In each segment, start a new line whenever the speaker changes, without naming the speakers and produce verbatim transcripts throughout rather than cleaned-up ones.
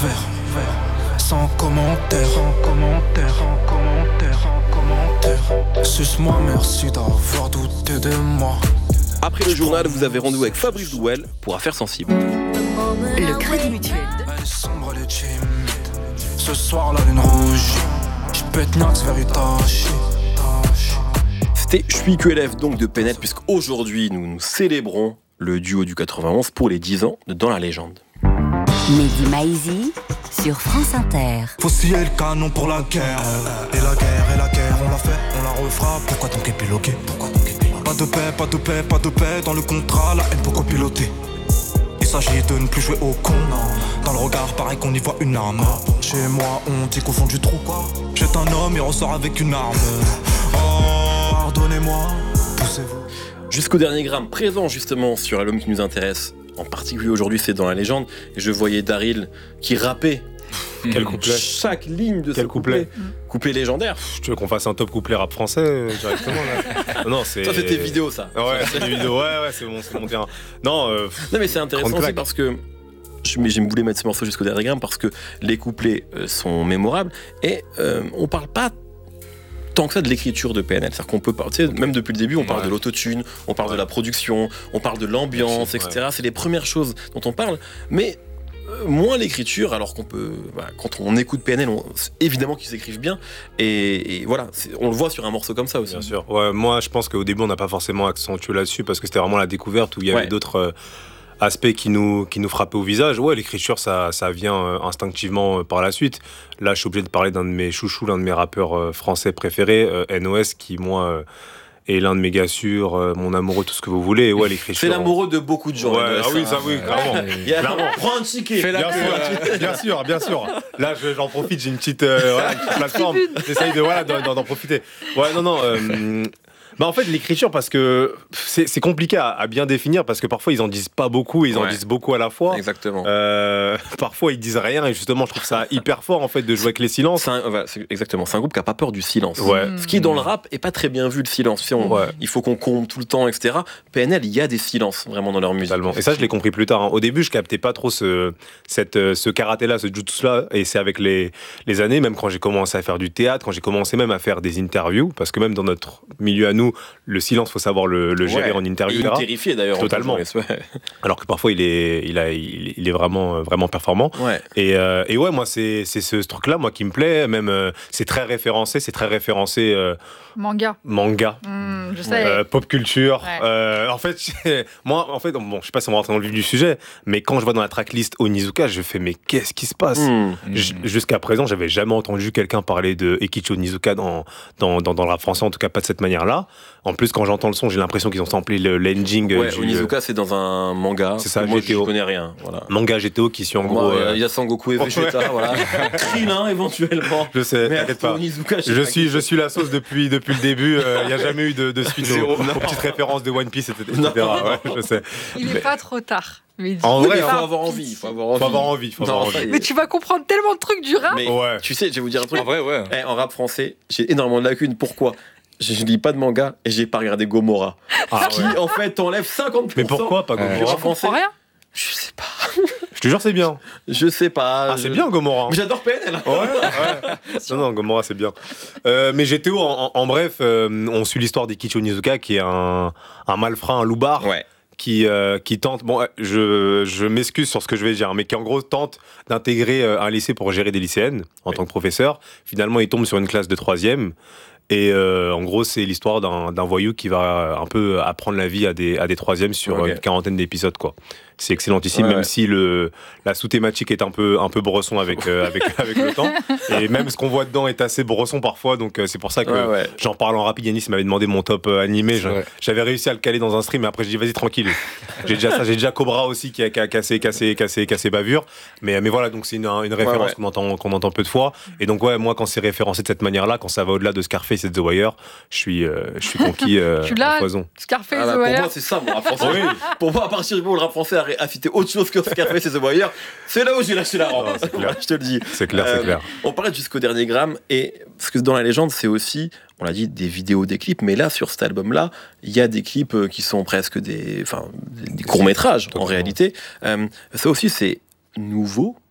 verre, sans commentaire, sans commentaire, sans commentaire, sans commentaire. Suce-moi, merci d'avoir douté de moi.
Après le journal, vous avez rendez-vous avec Fabrice Douel pour Affaires sensibles.
Le Crédit Mutuel.
Elle est sombre, elle est timide. Ce soir, la lune rouge. J'pète Nax vers Itachi.
C'était Je suis Q L F donc de P N L, puisqu'aujourd'hui nous nous célébrons le duo du quatre-vingt-onze pour les dix ans de Dans la légende.
Mehdi Maizi sur France Inter.
Faut scier le canon pour la guerre. Et la guerre, et la guerre, on l'a fait, on la refera. Pourquoi ton est piloqué? Pourquoi ton est piloqué? Pas de paix, pas de paix, pas de paix. Dans le contrat, la haine pourquoi piloter? Il s'agit de ne plus jouer au con. Dans le regard, pareil qu'on y voit une arme. Chez moi, on dit qu'au fond du trou, jette un homme et ressort avec une arme. Oh, pardonnez-moi, poussez-vous.
Jusqu'au dernier gramme, présent justement sur l'album qui nous intéresse, en particulier aujourd'hui, c'est Dans la légende. Et je voyais Daryl qui rappait.
Quel couplet?
Chaque ligne de
Quel
ce
couplet?
couplet. Couplet légendaire.
Tu veux qu'on fasse un top couplet rap français euh, directement là? Non, c'est.
Ça, c'était vidéo, ça.
Ouais, c'est des vidéos. Ouais, ouais, c'est bon, c'est mon terrain. Non, euh,
Non, mais c'est intéressant aussi parce que. Je, mais j'ai voulu mettre ce morceau jusqu'au dernier gramme parce que les couplets euh, sont mémorables et euh, on parle pas tant que ça de l'écriture de P N L. C'est-à-dire qu'on peut parler, même depuis le début, on parle
ouais.
de l'autotune, on parle
ouais.
de la production, on parle de l'ambiance,
ouais.
et cetera. C'est les premières choses dont on parle, mais euh, moins l'écriture, alors qu'on peut, bah, quand on écoute P N L, on, évidemment qu'ils s'écrivent bien, et, et voilà, c'est, on le voit sur un morceau comme ça aussi.
Bien sûr. Ouais, moi, je pense qu'au début, on n'a pas forcément accentué là-dessus parce que c'était vraiment la découverte où il y avait
Ouais.
d'autres euh, aspects qui nous, qui nous frappaient au visage. Ouais, l'écriture, ça, ça vient euh, instinctivement euh, par la suite. Là, je suis obligé de parler d'un de mes chouchous, l'un de mes rappeurs euh, français préférés, euh, N O S, qui, moi, euh, est l'un de mes gars sûrs, euh, mon amoureux, tout ce que vous voulez. Et ouais, l'écriture.
C'est l'amoureux de beaucoup de gens.
Ouais,
N O S,
ah oui,
hein.
ça oui, clairement.
Il y a
Clairement.
prends un ticket.
Bien sûr, bien sûr, bien sûr. Là, je- j'en profite, j'ai une petite, euh, voilà, une petite plateforme. J'essaye de, voilà, d'en, d'en- d'en profiter. Ouais, non, non. Euh, bah en fait, l'écriture, parce que c'est, c'est compliqué à, à bien définir, parce que parfois, ils en disent pas beaucoup, ils en
Ouais.
disent beaucoup à la fois.
Exactement.
Euh, parfois, ils disent rien, et justement, je trouve ça hyper fort, en fait, de jouer avec les silences.
C'est un, voilà, c'est exactement, c'est un groupe qui a pas peur du silence.
Ouais.
Ce qui dans le rap est pas très bien vu, le silence. Tu sais, on-
Ouais.
Il faut qu'on comble tout le temps, et cetera. P N L, il y a des silences vraiment dans leur musique.
Totalement. Et ça, je l'ai compris plus tard. hein. Au début, je captais pas trop ce, cette, euh, ce karaté-là, ce jutsu-là. Et c'est avec les, les années, même quand j'ai commencé à faire du théâtre, quand j'ai commencé même à faire des interviews, parce que même dans notre milieu à nous, le silence, faut savoir le, le gérer
Ouais.
en interview.
Et il
et
est
cetera.
terrifié d'ailleurs.
Totalement.
en tant que journaliste, ouais.
Alors que parfois, il est, il a, il, il est vraiment, euh, vraiment performant.
Ouais.
Et, euh, et ouais, moi, c'est, c'est ce, ce truc-là, moi, qui me plaît. Même, euh, c'est très référencé, c'est très référencé euh,
Manga.
manga.
Hmm, je sais.
Euh, pop culture.
Ouais.
Euh, en fait, moi, en fait, bon, je sais pas si on va rentrer dans le vif du sujet, mais quand je vois dans la tracklist Onizuka, je fais mais qu'est-ce qui se passe
Mmh.
J- Jusqu'à présent, j'avais jamais entendu quelqu'un parler de Eikichi Onizuka dans dans dans, dans le rap français, en tout cas pas de cette manière-là. En plus, quand j'entends le son, j'ai l'impression qu'ils ont samplé le l'ending.
Ouais,
du-
Onizuka, c'est dans un manga.
C'est ça,
Moi,
G T O.
je connais rien. Voilà.
manga G T O qui suit en
Moi,
gros.
euh,
euh,
il y a Sangoku et Vegeta,
ouais.
voilà. Krillin, éventuellement.
Je sais,
Mais
t'inquiète pas.
Onizuka,
Je
sais
suis,
pas
je
qui
suis la sauce depuis, depuis le début. Il n'y a jamais eu de, de suite aux,
Zéro.
aux petites références de One Piece, et cetera.
Non.
Ouais, je sais.
Il est
Mais-
pas trop tard. Mais
En
c'est.
vrai,
Il faut
hein.
avoir envie. Il faut avoir envie.
Faut avoir envie. Faut avoir
Non,
envie.
ça y est.
Mais tu vas comprendre tellement de trucs du rap.
Mais
Ouais.
tu sais, je vais vous dire un truc.
En vrai, ouais.
Eh, en rap français, j'ai énormément de lacunes. Pourquoi je, je lis pas de manga et j'ai pas regardé Gomorrah.
Ah,
Qui,
ouais.
en fait, t'enlève cinquante pour cent.
Mais pourquoi pas
Ouais.
du
Gomorrah
rap
Je comprends
français.
rien.
Je sais pas.
Je te jure, c'est bien.
Je sais pas.
Ah, c'est
je-
bien Gomorrah.
Mais j'adore P N L.
Ouais, ouais. Non, non, Gomorrah, c'est bien. Euh, mais G T O, en, en- en bref, euh, on suit l'histoire d'Eikichi Onizuka, qui est un, un malfrat, un loupard,
Ouais.
qui, euh, qui tente, bon, euh, je, je m'excuse sur ce que je vais dire, mais qui en gros tente d'intégrer euh, un lycée pour gérer des lycéennes en
Oui.
tant que professeur. Finalement, il tombe sur une classe de troisième. Et euh, en gros, c'est l'histoire d'un, d'un voyou qui va un peu apprendre la vie à des, à des troisièmes sur
Ok.
une quarantaine d'épisodes, quoi. C'est excellentissime,
Ouais,
même
ouais.
si le, la sous-thématique est un peu, un peu bresson avec, euh, avec, avec le temps. Et même ce qu'on voit dedans est assez bresson parfois, donc euh, c'est pour ça que
Ouais, ouais.
j'en parle en rapide. Yanis m'avait demandé mon top euh, animé.
C'est
Je-
vrai.
J'avais réussi à le caler dans un stream, mais après, je dis vas-y, tranquille. J'ai déjà ça, j'ai déjà Cobra aussi qui a, qui a cassé, cassé, cassé, cassé bavure. Mais, mais voilà, donc c'est une, une référence
ouais.
qu'on entend, qu'on entend peu de fois. Et donc, ouais, moi, quand c'est référencé de cette manière-là, quand ça va au-delà de Scarface et de The Wire, je suis, euh, je suis conquis euh,
Je suis là.
en foison.
Scarface,
Ah bah,
The
pour
Wire.
moi, c'est ça, mon rap français.
Oui.
Pour moi, à partir du moment où le rap français a, a cité autre chose que Scarface et The Wire, c'est là où j'ai lâché la rampe.
Ah, c'est clair.
Voilà, je te le dis.
C'est clair,
Euh,
c'est clair.
On parlait jusqu'au dernier gramme, et parce que dans la légende, c'est aussi, on l'a dit, des vidéos, des clips, mais là, sur cet album-là, il y a des clips euh, qui sont presque des, enfin, des, des courts-métrages, en
Totalement.
réalité. Euh, ça aussi, c'est nouveau,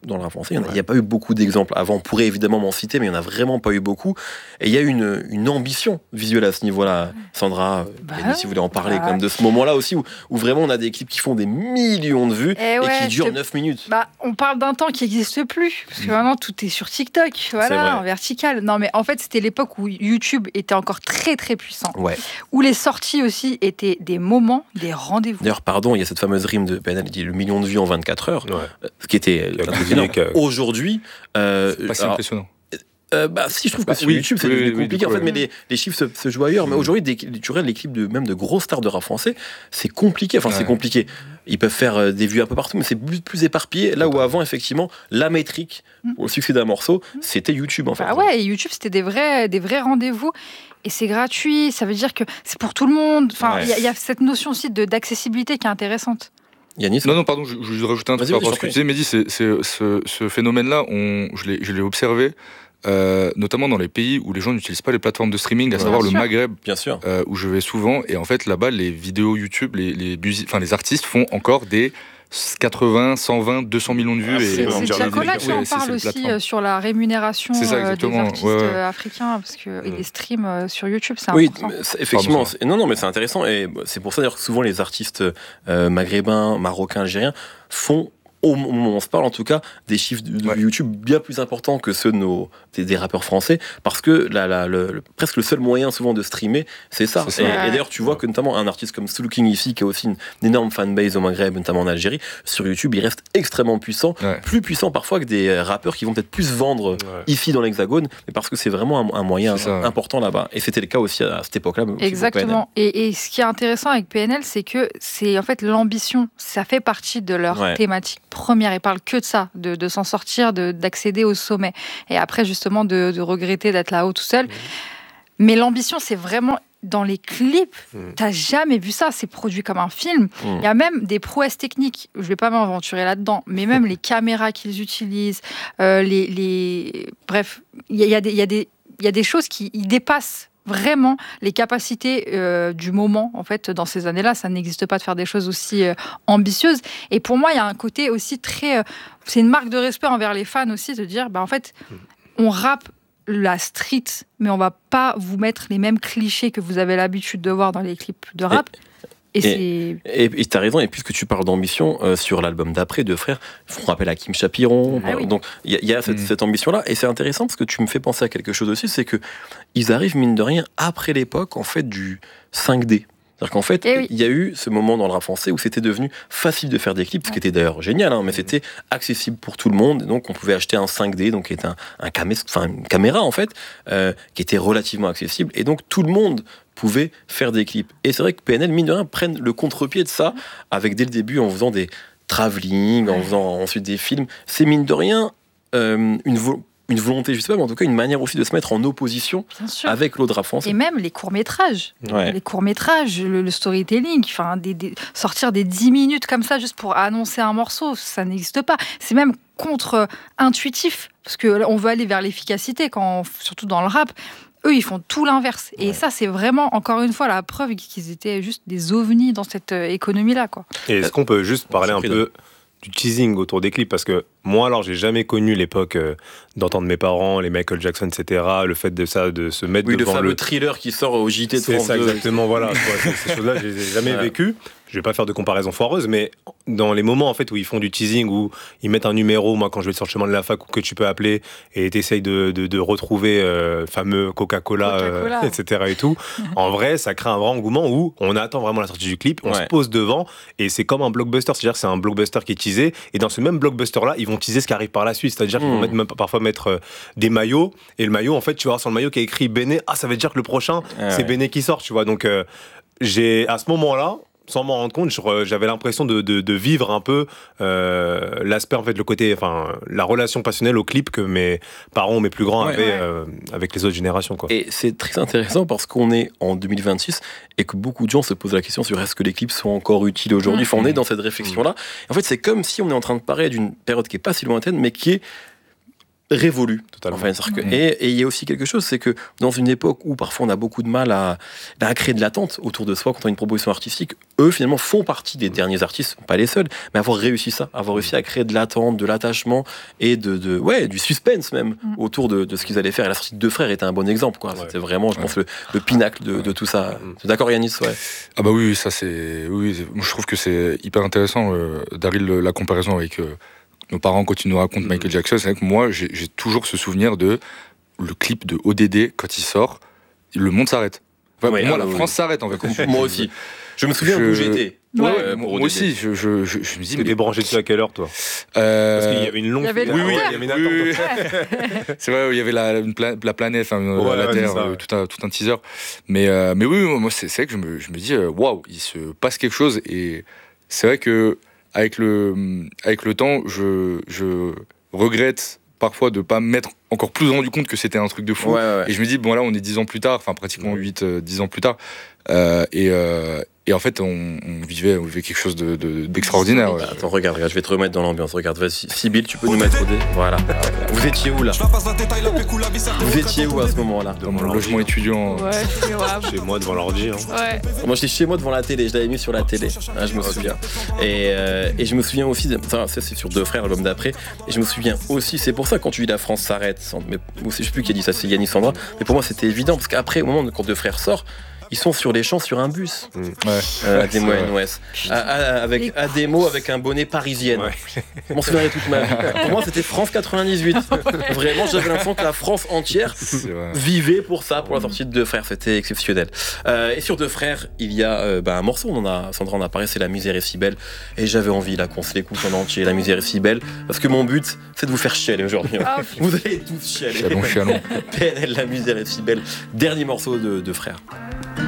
dans le rap français, il n'y a, a pas eu beaucoup d'exemples. Avant, on pourrait évidemment m'en citer, mais il n'y en a vraiment pas eu beaucoup. Et il y a une, une ambition visuelle à ce niveau-là. Sandra,
bah,
Yannis, si vous voulez en parler
bah,
quand même de ce moment-là aussi, où, où vraiment on a des clips qui font des millions de vues
et,
et
ouais,
qui durent
te...
neuf minutes.
Bah, on parle d'un temps qui n'existe plus, parce que maintenant tout est sur TikTok, voilà, en vertical. Non, mais en fait, c'était l'époque où YouTube était encore très très puissant,
Ouais.
où les sorties aussi étaient des moments, des rendez-vous.
D'ailleurs, pardon, il y a cette fameuse rime de P N L, il dit le million de vues en vingt-quatre heures,
Ouais.
ce qui était
euh,
aujourd'hui. Euh,
C'est pas si
alors,
impressionnant.
Euh, bah si, je trouve que
Bah,
sur
oui,
YouTube c'est
oui,
devenu
oui,
compliqué
oui,
en fait,
oui.
mais les, les chiffres se, se jouent ailleurs. Mais aujourd'hui, des, tu regardes les clips de même de grosses stars de rap français, c'est compliqué. Enfin,
Ouais.
c'est compliqué. Ils peuvent faire euh, des vues un peu partout, mais c'est plus, plus éparpillé. Là où avant, effectivement, la métrique pour le succès d'un morceau, c'était YouTube en fait.
Bah ouais, et YouTube c'était des vrais, des vrais rendez-vous. Et c'est gratuit, ça veut dire que c'est pour tout le monde. Enfin, il
Ouais.
y, y a cette notion aussi de, d'accessibilité qui est intéressante.
Yanis,
Non, non, pardon, je, je voudrais rajouter un truc
Vas-y,
par rapport à
vas-y,
ce que
je
tu disais, Mehdi. C'est, c'est, ce, ce phénomène-là, on, je, l'ai, je l'ai observé, euh, notamment dans les pays où les gens n'utilisent pas les plateformes de streaming, à
Ouais.
savoir
Bien
le
sûr.
Maghreb,
bien sûr.
euh, où je vais souvent. Et en fait, là-bas, les vidéos YouTube, les, les, busi- enfin, les artistes font encore des quatre-vingts, cent vingt, deux cents millions de vues.
Ah,
et
c'est-
C'est,
on
c'est
dirait
Giacola
des-
qui
ouais,
en
c'est-
parle
c'est
aussi
les plateformes.
euh, sur la rémunération
C'est ça,
euh, des
exactement.
artistes
Ouais, ouais.
euh, africains, parce que et
Mm.
des streams euh, sur YouTube, c'est
Oui,
important.
mais c'est- effectivement.
Pardon,
c'est- non, non, mais c'est intéressant. Et c'est pour ça d'ailleurs que souvent les artistes euh, maghrébins, marocains, algériens font, au moment où on se parle en tout cas, des chiffres de, de
Ouais.
YouTube bien plus importants que ceux de nos, des, des rappeurs français, parce que la, la, le, le- presque le seul moyen souvent de streamer, c'est ça.
C'est ça.
Et,
Ouais.
et d'ailleurs, tu vois que notamment un artiste comme Soul King ici, qui a aussi une, une énorme fanbase au Maghreb, notamment en Algérie, sur YouTube, il reste extrêmement puissant,
Ouais.
plus puissant parfois que des rappeurs qui vont peut-être plus vendre
Ouais.
ici dans l'Hexagone, mais parce que c'est vraiment un, un moyen
C'est ça, ouais.
important là-bas. Et c'était le cas aussi à cette époque-là. mais aussi pour P N L.
Exactement. Et, et ce qui est intéressant avec P N L, c'est que c'est en fait l'ambition. Ça fait partie de leur
Ouais.
thématique première. Ils parlent que de ça, de, de s'en sortir, de, d'accéder au sommet. Et après, justement, de, de regretter d'être là-haut tout seul. Mais l'ambition, c'est vraiment dans les clips.
Mhm.
T'as jamais vu ça. C'est produit comme un film. Il
Mhm.
y a même des prouesses techniques. Je vais pas m'aventurer là-dedans. Mais même les caméras qu'ils utilisent, euh, les, les... bref, il y a, il y a des, il y a des, il y a des choses qui ils dépassent vraiment les capacités euh, du moment. En fait, dans ces années-là, ça n'existe pas de faire des choses aussi euh, ambitieuses. Et pour moi, il y a un côté aussi très... euh, c'est une marque de respect envers les fans aussi, de dire, bah, en fait, on rappe la street, mais on va pas vous mettre les mêmes clichés que vous avez l'habitude de voir dans les clips de rap. Et, c'est...
Et et t'as raison, et puisque tu parles d'ambition, euh, sur l'album d'après, de Frères, ils font appel à Kim Chapiron.
Ah oui.
Donc il y a, il y a cette,
Mm.
cette ambition-là, et c'est intéressant parce que tu me fais penser à quelque chose aussi, c'est que ils arrivent, mine de rien, après l'époque en fait du cinq D. C'est-à-dire qu'en fait,
Eh oui.
il y a eu ce moment dans le rap français où c'était devenu facile de faire des clips, ce qui était d'ailleurs génial, hein, mais c'était accessible pour tout le monde. Et donc, on pouvait acheter un cinq D, donc qui est un, un camé- enfin, une caméra en fait, euh, qui était relativement accessible. Et donc, tout le monde pouvait faire des clips. Et c'est vrai que P N L, mine de rien, prennent le contre-pied de ça, avec dès le début, en faisant des travelling, en faisant ensuite des films. C'est mine de rien euh, une vo- une volonté, je sais pas, mais en tout cas une manière aussi de se mettre en opposition
Bien sûr.
avec l'autre rap français.
Et même les courts-métrages.
Ouais.
Les courts-métrages, le, le storytelling, enfin, des, des- sortir des dix minutes comme ça juste pour annoncer un morceau, ça n'existe pas. C'est même contre-intuitif, parce qu'on veut aller vers l'efficacité, quand, surtout dans le rap. Eux, ils font tout l'inverse. Et
Ouais.
ça, c'est vraiment, encore une fois, la preuve qu'ils étaient juste des ovnis dans cette euh, économie-là, quoi.
Et est-ce qu'on peut juste parler
Je
un
prie,
peu du teasing autour des clips? Parce que moi, alors, j'ai jamais connu l'époque euh, d'entendre mes parents, les Michael Jackson, et cetera. Le fait de ça, de se mettre
Oui, le
devant
fameux
le...
thriller qui sort au J T de
C'est
France
ça,
deux.
exactement, voilà. Tu vois, ces- ces choses-là, je les ai jamais
Ouais.
vécues. Je vais pas faire de comparaison foireuse, mais dans les moments en fait où ils font du teasing, où ils mettent un numéro, moi quand je vais sur le chemin de la fac, ou que tu peux appeler et t'essayes de, de, de retrouver euh, le fameux Coca-Cola,
Coca-Cola.
euh, et cetera et tout. En vrai, ça crée un vrai engouement où on attend vraiment la sortie du clip, on
Ouais.
se pose devant et c'est comme un blockbuster, c'est-à-dire que c'est un blockbuster qui est teasé et dans ce même blockbuster-là, ils vont teaser ce qui arrive par la suite, c'est-à-dire qu'ils vont
Mm.
mettre, même parfois mettre euh, des maillots et le maillot, en fait, tu vas voir sur le maillot qui a écrit Béné, ah ça veut dire que le prochain,
Ah
c'est
ouais.
Béné qui sort, tu vois. Donc euh, j'ai à ce moment-là, sans m'en rendre compte, je- j'avais l'impression de, de- de vivre un peu euh, l'aspect, en fait, le côté, enfin, la relation passionnelle au clip que mes parents, mes plus grands
Ouais.
avaient
Ouais.
euh, avec les autres générations, quoi.
Et c'est très intéressant parce qu'on est en deux mille vingt-six et que beaucoup de gens se posent la question sur est-ce que les clips sont encore utiles aujourd'hui. Enfin, on est dans cette réflexion-là. En fait, c'est comme si on est en train de parler d'une période qui est pas si lointaine, mais qui est révolu.
Totalement.
Enfin, c'est-à-dire que-
Mmh.
et et il y a aussi quelque chose, c'est que dans une époque où parfois on a beaucoup de mal à, à créer de l'attente autour de soi quand on a une proposition artistique, eux finalement font partie des derniers artistes, pas les seuls, mais avoir réussi ça, avoir réussi à créer de l'attente, de l'attachement et de, de ouais, du suspense même
Mm.
autour de, de ce qu'ils allaient faire. Et la sortie de Deux Frères était un bon exemple, quoi.
Ouais.
C'était vraiment, je pense, le, le pinacle de, de tout ça.
Mm.
T'es d'accord, Yanis? Ouais.
Ah bah oui, oui, ça c'est... Oui, c'est- moi, je trouve que c'est hyper intéressant, euh, Daryl, le- la comparaison avec euh, nos parents quand ils nous racontent
Mhm.
Michael Jackson. C'est vrai que moi, j'ai j'ai toujours ce souvenir de le clip de O D D, quand il sort, le monde s'arrête. Enfin,
Ouais,
pour moi,
ah
la
oui,
France
oui.
s'arrête, en fait.
Moi aussi. Je me souviens
Je-
d'où j'étais.
Ouais.
euh,
moi
pour O D D.
aussi, je, je, je, je me dis...
T'es
mais-
débranché dessus à quelle heure, toi
euh,
Parce qu'il y avait une longue.
Il y avait le
Oui, oui,
concert.
il y avait une
oui,
attente.
oui. C'est vrai, il y avait la, une pla- la planète, enfin, euh,
Ouais,
la
ouais,
Terre,
c'est ça,
euh,
ouais.
tout, un, tout un teaser. Mais, euh, mais oui, oui, moi, c'est c'est vrai que je me, je me dis, euh, waouh, il se passe quelque chose. Et c'est vrai que avec le, avec le temps, je, je regrette parfois de ne pas m'être encore plus rendu compte que c'était un truc de fou.
Ouais, ouais, ouais.
Et je me dis, bon, là, on est dix ans plus tard, enfin, pratiquement huit, dix ans plus tard. Euh, et, euh, et en fait, on, on, vivait, on vivait quelque chose de- de- d'extraordinaire.
Bah, attends, regarde, regarde, je vais te remettre dans l'ambiance. Regarde, vas-y. Sibyl, tu peux nous mettre au dé. Voilà. Vous étiez où là?
Je la passe la détail, la pécou, la viscère.
Vous étiez où à ce moment-là?
Dans mon logement étudiant.
Ouais, c'est grave.
Chez moi, devant l'ordi. Hein.
Ouais.
Moi, j'étais chez moi devant la télé. Je l'avais mis sur la télé. Ah, je me souviens. Et, euh, et je me souviens aussi. De, enfin, ça, c'est sur Deux Frères, l'album d'après. Et je me souviens aussi. C'est pour ça quand tu dis la France s'arrête. sans- Mais je sais plus qui a dit ça. C'est Yannis Sandra. Mais pour moi, c'était évident parce qu'après, au moment où quand Deux Frères sort. Ils sont sur les champs sur un bus,
Ouais.
euh, Ademo
c'est
et
vrai.
N O S. À- à- avec
Et-
Ademo avec un bonnet parisienne.
Ouais.
Je m'en souviendrai toute ma vie. Pour moi, c'était France quatre-vingt-dix-huit. Vraiment, j'avais l'impression que la France entière
C'est vrai.
vivait pour ça, pour la sortie de Deux Frères. C'était exceptionnel. Euh, et sur Deux Frères, il y a euh, bah, un morceau, on en a, Sandra en a parlé, c'est La misère est si belle. Et j'avais envie là qu'on se l'écoute en entier, La misère est si belle. Parce que mon but, c'est de vous faire chialer aujourd'hui.
Ah,
Vous allez tous chialer.
Chialon, chialon.
P N L, La misère est si belle. Dernier morceau de Deux Frères.